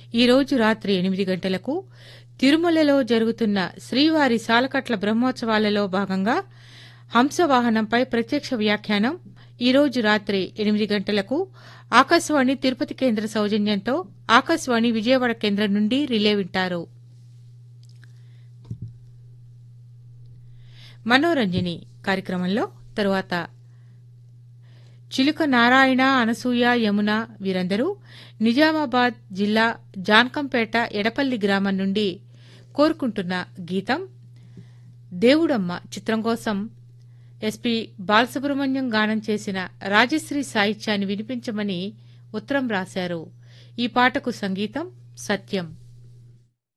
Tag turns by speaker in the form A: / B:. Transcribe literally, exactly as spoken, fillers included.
A: ఈరోజు రాత్రి ఎనిమిది గంటలకు తిరుమలలో జరుగుతున్న శ్రీవారి సాలకట్ల బ్రహ్మోత్సవాలలో భాగంగా హంసవాహనంపై ప్రత్యక్ష వ్యాఖ్యానం ఈరోజు రాత్రి ఎనిమిది గంటలకు ఆకాశవాణి తిరుపతి కేంద్ర సౌజన్యంతో ఆకాశవాణి విజయవాడ కేంద్రం నుండి రిలే వింటారు. మనోరంజని కార్యక్రమంలో తరువాత చిలుక నారాయణ, అనసూయ, యమున వీరందరూ నిజామాబాద్ జిల్లా జాన్కంపేట ఎడపల్లి గ్రామం నుండి కోరుకుంటున్న గీతం దేవుడమ్మ చిత్రం కోసం ఎస్పి బాలసుబ్రహ్మణ్యం గానం చేసిన రాజశ్రీ సాహిత్యాన్ని వినిపించమని ఉత్తరం రాశారు. ఈ పాటకు సంగీతం సత్యం.